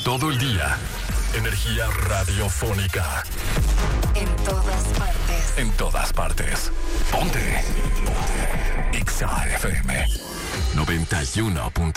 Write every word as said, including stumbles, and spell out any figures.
todo el día. Energía radiofónica. En todas partes. En todas partes. Ponte. Ponte. X A F M noventa y uno punto